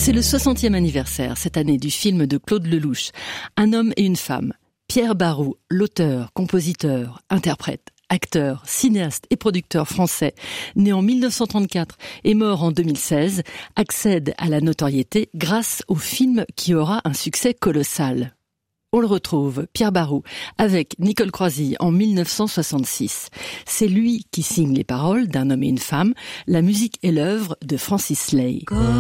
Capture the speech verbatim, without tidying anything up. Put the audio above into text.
C'est le soixantième anniversaire cette année du film de Claude Lelouch, Un homme et une femme. Pierre Barou, l'auteur, compositeur, interprète, acteur, cinéaste et producteur français, né en mille neuf cent trente-quatre et mort en deux mille seize, accède à la notoriété grâce au film qui aura un succès colossal. On le retrouve, Pierre Barou, avec Nicole Croisille en mille neuf cent soixante-six. C'est lui qui signe les paroles d'Un homme et une femme. La musique est l'œuvre de Francis Lay.